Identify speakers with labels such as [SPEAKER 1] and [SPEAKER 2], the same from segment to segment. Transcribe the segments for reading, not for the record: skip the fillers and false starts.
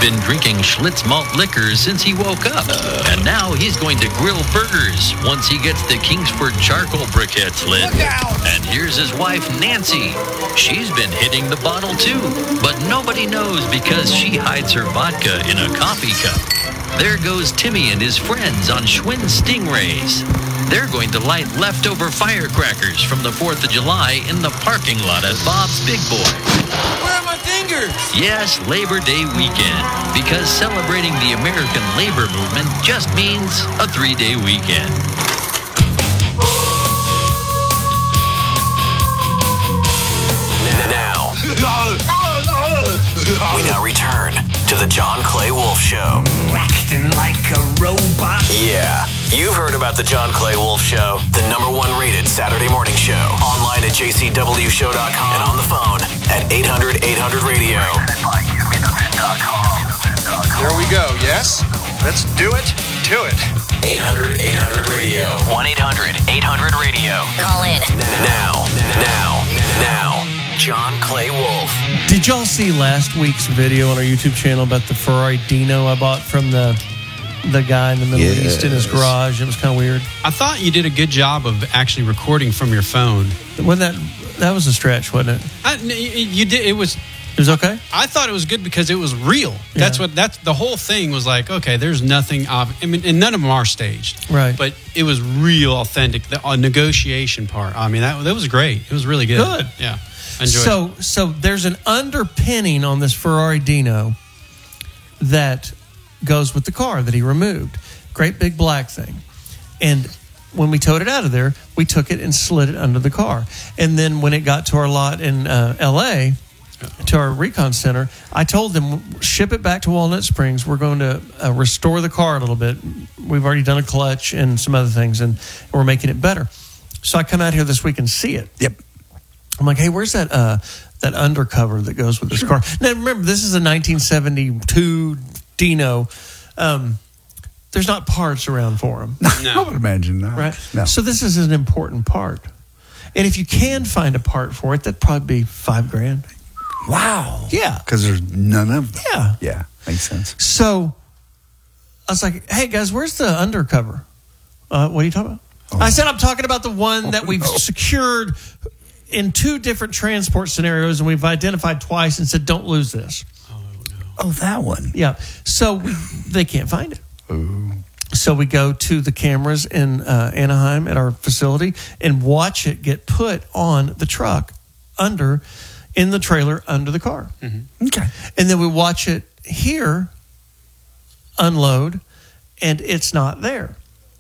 [SPEAKER 1] been drinking Schlitz malt liquor since he woke up. And now he's going to grill burgers once he gets the Kingsford charcoal briquettes lit.
[SPEAKER 2] Look out!
[SPEAKER 1] And here's his wife, Nancy. She's been hitting the bottle too, but nobody knows because she hides her vodka in a coffee cup. There goes Timmy and his friends on Schwinn Stingrays. They're going to light leftover firecrackers from the 4th of July in the parking lot at Bob's Big Boy.
[SPEAKER 2] Where are my fingers?
[SPEAKER 1] Yes, Labor Day weekend, because celebrating the American labor movement just means a 3-day weekend.
[SPEAKER 3] Now, we now return to the John Clay Wolf Show.
[SPEAKER 4] Acting like a robot.
[SPEAKER 3] Yeah, you've heard about the John Clay Wolf Show, the #1 rated Saturday morning show. Online at jcwshow.com and on the phone at 800-800-RADIO.
[SPEAKER 2] Here we go, yes? Let's do it. Do it.
[SPEAKER 3] 800-800-RADIO. 1-800-800-RADIO.
[SPEAKER 5] Call in.
[SPEAKER 3] Now. John Clay Wolf.
[SPEAKER 6] Did y'all see last week's video on our YouTube channel about the Ferrari Dino I bought from the guy in the Middle East in his garage? It was kind of weird.
[SPEAKER 7] I thought you did a good job of actually recording from your phone.
[SPEAKER 6] Wasn't that was a stretch, wasn't it?
[SPEAKER 7] You did. It was
[SPEAKER 6] okay?
[SPEAKER 7] I thought it was good because it was real.
[SPEAKER 6] Yeah.
[SPEAKER 7] That's the whole thing was like, okay, there's nothing and none of them are staged.
[SPEAKER 6] Right.
[SPEAKER 7] But it was real authentic. The negotiation part. I mean, that was great. It was really good.
[SPEAKER 6] Good.
[SPEAKER 7] Yeah. Enjoyed it.
[SPEAKER 6] So there's an underpinning on this Ferrari Dino that goes with the car that he removed. Great big black thing. And when we towed it out of there, we took it and slid it under the car. And then when it got to our lot in L.A., to our recon center, I told them, ship it back to Walnut Springs. We're going to restore the car a little bit. We've already done a clutch and some other things, and we're making it better. So I come out here this week and see it.
[SPEAKER 8] Yep.
[SPEAKER 6] I'm like, hey, where's that undercover that goes with this car? Now, remember, this is a 1972 Dino. There's not parts around for him.
[SPEAKER 8] No. I would imagine not.
[SPEAKER 6] Right?
[SPEAKER 8] No.
[SPEAKER 6] So this is an important part. And if you can find a part for it, that'd probably be $5,000.
[SPEAKER 8] Wow.
[SPEAKER 6] Yeah.
[SPEAKER 8] Because there's none of them.
[SPEAKER 6] Yeah.
[SPEAKER 8] Yeah. Makes sense.
[SPEAKER 6] So I was like, hey, guys, where's the undercover? What are you talking about? Oh. I said, I'm talking about the one that we've secured in 2 different transport scenarios, and we've identified twice and said, don't lose this.
[SPEAKER 8] Oh, that one.
[SPEAKER 6] Yeah. So they can't find it.
[SPEAKER 8] Ooh.
[SPEAKER 6] So we go to the cameras in Anaheim at our facility and watch it get put on the truck in the trailer under the car.
[SPEAKER 8] Mm-hmm. Okay.
[SPEAKER 6] And then we watch it here unload, and it's not there.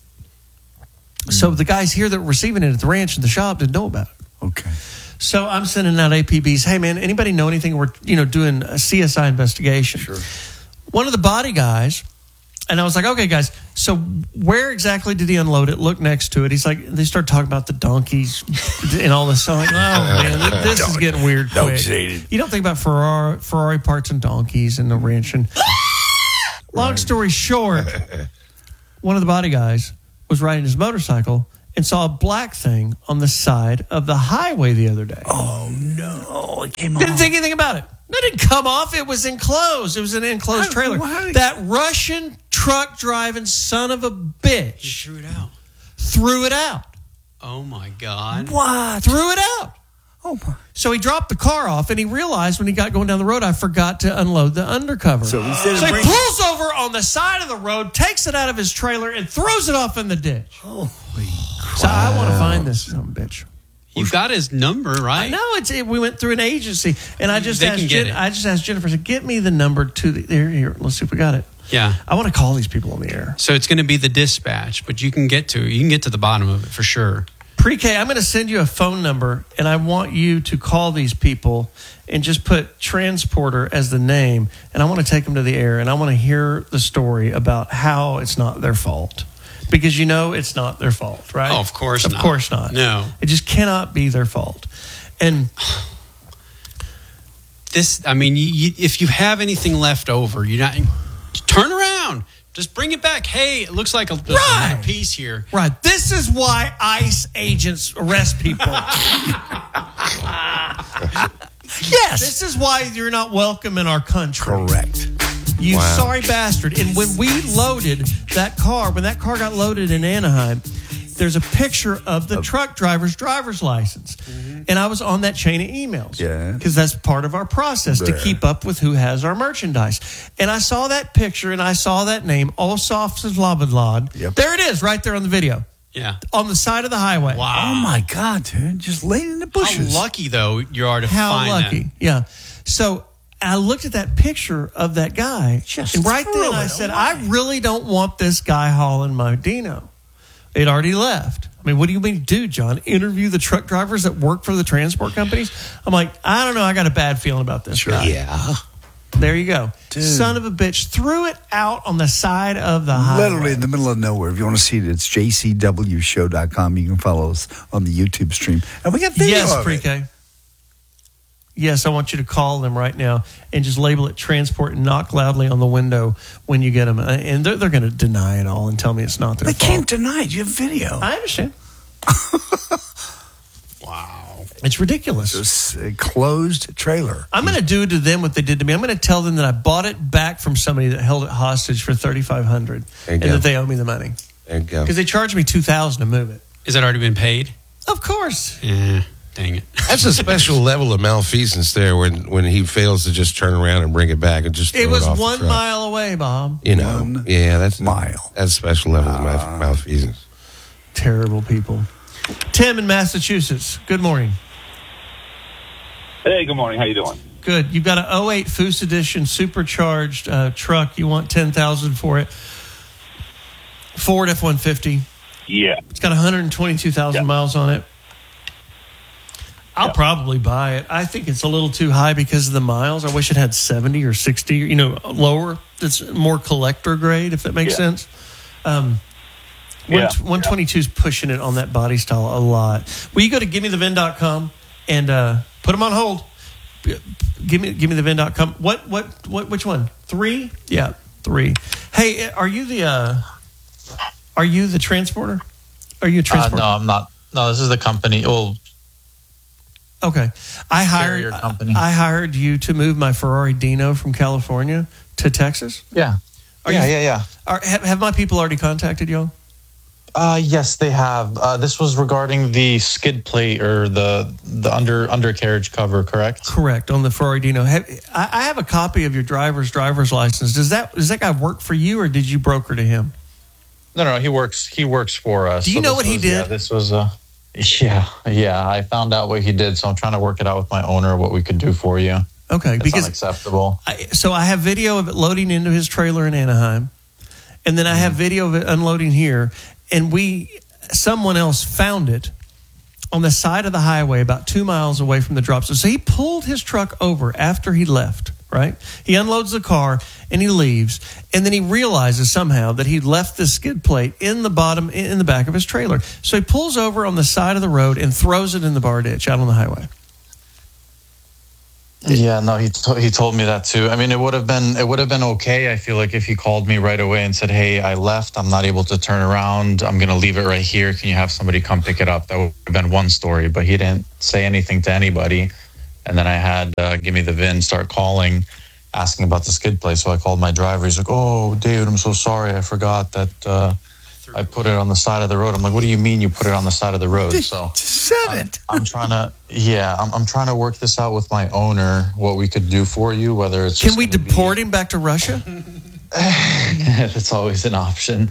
[SPEAKER 6] So the guys here that were receiving it at the ranch and the shop didn't know about it.
[SPEAKER 8] Okay.
[SPEAKER 6] So I'm sending out APBs. Hey, man, anybody know anything? We're doing a CSI investigation.
[SPEAKER 8] Sure.
[SPEAKER 6] One of the body guys, and I was like, okay, guys, so where exactly did he unload it? Look next to it. He's like, they start talking about the donkeys and all this. So I'm like, oh, man, this is getting weird quick. You don't think about Ferrari parts and donkeys and the wrench. And long story short, one of the body guys was riding his motorcycle and saw a black thing on the side of the highway the other day.
[SPEAKER 8] Oh, no. It came off.
[SPEAKER 6] Didn't think anything about it. It didn't come off. It was enclosed. It was an enclosed trailer. That Russian truck driving son of a bitch.
[SPEAKER 7] He threw it out.
[SPEAKER 6] Threw it out.
[SPEAKER 7] Oh, my God.
[SPEAKER 6] What? Threw it out.
[SPEAKER 8] Oh, my.
[SPEAKER 6] So he dropped the car off, and he realized when he got going down the road, I forgot to unload the undercover.
[SPEAKER 8] So he
[SPEAKER 6] pulls over on the side of the road, takes it out of his trailer, and throws it off in the ditch.
[SPEAKER 8] Holy crap.
[SPEAKER 6] So I want to find this son of a bitch.
[SPEAKER 7] You got his number, right?
[SPEAKER 6] No, we went through an agency, and I just asked Jennifer, said, get me the number to the here. Let's see if we got it.
[SPEAKER 7] Yeah.
[SPEAKER 6] I want to call these people on the air.
[SPEAKER 7] So it's going to be the dispatch, but you can get to the bottom of it for sure.
[SPEAKER 6] Pre-K, I'm going to send you a phone number, and I want you to call these people and just put transporter as the name, and I want to take them to the air, and I want to hear the story about how it's not their fault. Because it's not their fault, right?
[SPEAKER 7] Oh, of course not.
[SPEAKER 6] Of course not.
[SPEAKER 7] No.
[SPEAKER 6] It just cannot be their fault. And
[SPEAKER 7] this, I mean, if you have anything left over, turn around. Just bring it back. Hey, it looks like a piece here.
[SPEAKER 6] Right. This is why ICE agents arrest people. Yes. This is why you're not welcome in our country.
[SPEAKER 8] Correct.
[SPEAKER 6] You
[SPEAKER 5] Wow.
[SPEAKER 6] sorry bastard. And when we loaded that car, when that car got loaded in Anaheim, there's a picture of the truck driver's license. And I was on that chain of emails.
[SPEAKER 8] Yeah.
[SPEAKER 6] Because that's part of our process to keep up with who has our merchandise. And I saw that picture and I saw that name, Ossoff Zlobodlod.
[SPEAKER 8] Yep.
[SPEAKER 6] There it is, right there on the video.
[SPEAKER 7] Yeah.
[SPEAKER 6] On the side of the highway.
[SPEAKER 7] Wow.
[SPEAKER 8] Oh my God, dude! Just laying in the bushes.
[SPEAKER 7] How lucky, though, you are to
[SPEAKER 6] How
[SPEAKER 7] find
[SPEAKER 6] lucky.
[SPEAKER 7] that.
[SPEAKER 6] Yeah. So I looked at that picture of that guy.
[SPEAKER 8] Just
[SPEAKER 6] and right
[SPEAKER 8] threw
[SPEAKER 6] then I
[SPEAKER 8] it
[SPEAKER 6] said,
[SPEAKER 8] away.
[SPEAKER 6] I really don't want this guy hauling my Dino. It already left. I mean, what do you mean do, John? Interview the truck drivers that work for the transport companies? I'm like, I don't know. I got a bad feeling about this guy.
[SPEAKER 5] Yeah.
[SPEAKER 6] There you go.
[SPEAKER 8] Dude.
[SPEAKER 6] Son of a bitch. Threw it out on the side of the highway.
[SPEAKER 8] Literally in the middle of nowhere. If you want to see it, it's jcwshow.com. You can follow us on the YouTube stream. And we got video
[SPEAKER 6] Yes,
[SPEAKER 8] of it.
[SPEAKER 6] Pre-K. Yes, I want you to call them right now and just label it transport and knock loudly on the window when you get them. And they're going to deny it all and tell me it's not their
[SPEAKER 8] They
[SPEAKER 6] fault.
[SPEAKER 8] can't deny it. You have video.
[SPEAKER 6] I understand.
[SPEAKER 7] Wow.
[SPEAKER 6] It's ridiculous.
[SPEAKER 8] It's a closed trailer.
[SPEAKER 6] I'm going to do to them what they did to me. I'm going to tell them that I bought it back from somebody that held it hostage for $3,500
[SPEAKER 5] There you
[SPEAKER 6] and
[SPEAKER 5] go.
[SPEAKER 6] that they owe me the money
[SPEAKER 5] There you go.
[SPEAKER 6] because they charged me $2,000 to move it.
[SPEAKER 7] Is that already been paid?
[SPEAKER 6] Of course.
[SPEAKER 7] Yeah. Dang it.
[SPEAKER 5] That's a special level of malfeasance there when he fails to just turn around and bring it back and just throw
[SPEAKER 6] It was
[SPEAKER 5] off the
[SPEAKER 6] 1
[SPEAKER 5] truck.
[SPEAKER 6] mile away, Bob.
[SPEAKER 5] You know,
[SPEAKER 8] 1
[SPEAKER 5] yeah, that's
[SPEAKER 8] mile.
[SPEAKER 5] That's a special level of malfeasance.
[SPEAKER 6] Terrible people. Tim in Massachusetts. Good morning.
[SPEAKER 9] Hey, good morning. How you doing?
[SPEAKER 6] Good. You've got an 08 Foose Edition supercharged truck. You want $10,000 for it. Ford F-150.
[SPEAKER 9] Yeah.
[SPEAKER 6] It's got 122,000 miles on it. I'll probably buy it. I think it's a little too high because of the miles. I wish it had 70 or 60, you know, lower. It's more collector grade, if that makes sense. 122 is pushing it on that body style a lot. Will you go to givemethevin.com and put them on hold? Give me the vin.com. Which one? 3? Yeah, 3. Hey, are you the transporter? Are you a transporter?
[SPEAKER 10] No, I'm not. No, this is the company. Well,
[SPEAKER 6] okay. I
[SPEAKER 10] Carrier company.
[SPEAKER 6] hired you to move my Ferrari Dino from California to Texas.
[SPEAKER 10] yeah. Yeah.
[SPEAKER 6] Have my people already contacted you?
[SPEAKER 10] Yes, they have. This was regarding the skid plate or the undercarriage cover, correct?
[SPEAKER 6] Correct, on the Ferrari Dino. I have a copy of your driver's license. Does that guy work for you, or did you broker to him?
[SPEAKER 10] No, he works for us.
[SPEAKER 6] Do you know what he did?
[SPEAKER 10] Yeah, this was yeah. I found out what he did, so I'm trying to work it out with my owner what we could do for you.
[SPEAKER 6] Okay,
[SPEAKER 10] It's
[SPEAKER 6] because
[SPEAKER 10] unacceptable.
[SPEAKER 6] so I have video of it loading into his trailer in Anaheim, and then I have video of it unloading here, and someone else found it on the side of the highway about 2 miles away from the drop zone. So he pulled his truck over after he left, right? He unloads the car and he leaves, and then he realizes somehow that he left the skid plate in the back of his trailer. So he pulls over on the side of the road and throws it in the bar ditch out on the highway.
[SPEAKER 10] Yeah, no, he told me that too. I mean, it would have been okay. I feel like if he called me right away and said, "Hey, I left. I'm not able to turn around. I'm going to leave it right here. Can you have somebody come pick it up?" That would have been one story. But he didn't say anything to anybody. And then I had Give Me the VIN start calling, asking about the skid plate. So I called my driver. He's like, "Oh, David, I'm so sorry. I forgot that I put it on the side of the road." I'm like, "What do you mean you put it on the side of the road?" So I'm trying to, I'm trying to work this out with my owner, what we could do for you, whether it's
[SPEAKER 6] Can we deport him back to Russia?
[SPEAKER 10] It's always an option.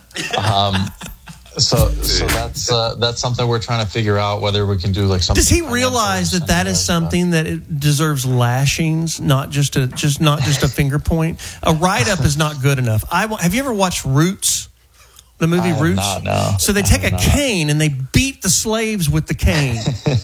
[SPEAKER 10] So that's something we're trying to figure out, whether we can do like something.
[SPEAKER 6] Does he realize that is something that it deserves lashings, not just a finger point? A write up is not good enough. Have you ever watched Roots? The movie Roots?
[SPEAKER 10] Not, no.
[SPEAKER 6] So they take a cane and they beat the slaves with the cane.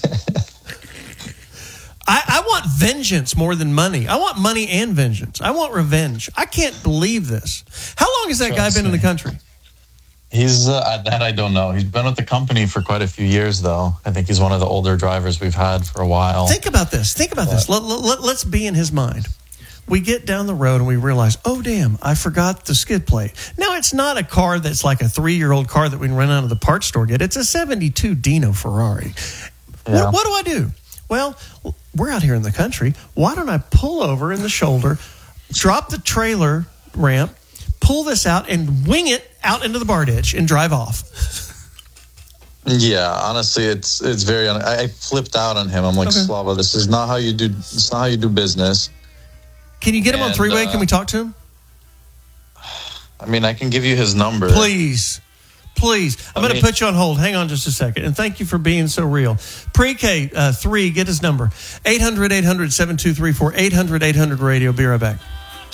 [SPEAKER 6] I want vengeance more than money. I want money and vengeance. I want revenge. I can't believe this. How long has that guy been in the country?
[SPEAKER 10] He's that I don't know. He's been with the company for quite a few years, though. I think he's one of the older drivers we've had for a while.
[SPEAKER 6] Think about this. Let's be in his mind. We get down the road and we realize, oh, damn, I forgot the skid plate. Now, it's not a car that's like a 3-year-old car that we can run out of the parts store get. It's a 72 Dino Ferrari.
[SPEAKER 10] Yeah.
[SPEAKER 6] What do I do? Well, we're out here in the country. Why don't I pull over in the shoulder, drop the trailer ramp, pull this out, and wing it out into the bar ditch and drive off.
[SPEAKER 10] Yeah, honestly, it's very. I flipped out on him. I'm like, Slava, this is not how you do. It's not how you do business.
[SPEAKER 6] Can you get him on three-way? Can we talk to him?
[SPEAKER 10] I mean, I can give you his number.
[SPEAKER 6] Please. I'm going to put you on hold. Hang on just a second. And thank you for being so real. Pre-K 3, get his number. 800-800-7234. 800-800-RADIO. Be right back.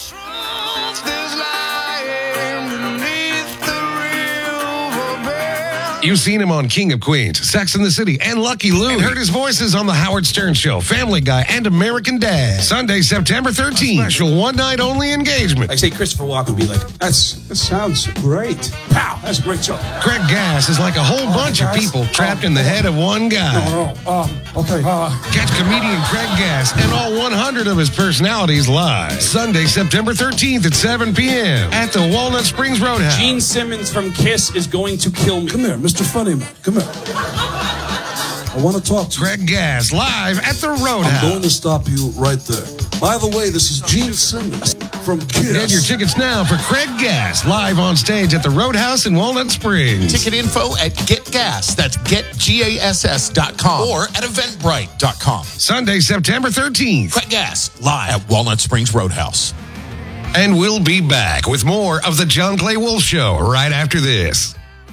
[SPEAKER 5] You've seen him on King of Queens, Sex and the City, and Lucky Louie. And heard his voices on The Howard Stern Show, Family Guy, and American Dad. Sunday, September 13th. Special one-night-only engagement.
[SPEAKER 9] I say Christopher Walken be like, that sounds great. Pow, that's a great show.
[SPEAKER 5] Craig Gass is like a whole bunch of people trapped in the head of one guy.
[SPEAKER 9] Okay.
[SPEAKER 5] Catch comedian Craig Gass and all 100 of his personalities live. Sunday, September 13th at 7 p.m. at the Walnut Springs Roadhouse.
[SPEAKER 9] Gene Simmons from Kiss is going to kill me. Come here, Mr. Funny Man. Come here. I want to talk to you.
[SPEAKER 5] Craig Gass live at the Roadhouse.
[SPEAKER 9] I'm going to stop you right there. By the way, this is Gene Simmons from Kiss.
[SPEAKER 5] Get your tickets now for Craig Gass live on stage at the Roadhouse in Walnut Springs.
[SPEAKER 11] Ticket info at GetGass. That's GetGass.com or at Eventbrite.com.
[SPEAKER 5] Sunday, September 13th.
[SPEAKER 11] Craig Gass live at Walnut Springs Roadhouse.
[SPEAKER 5] And we'll be back with more of the John Clay Wolf Show right after this.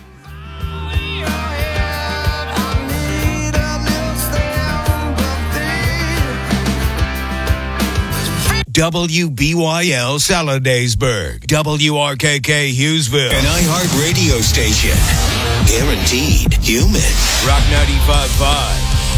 [SPEAKER 12] WBYL Saladaysburg, WRKK Hughesville, an iHeart radio station. Guaranteed human. Rock 95.5.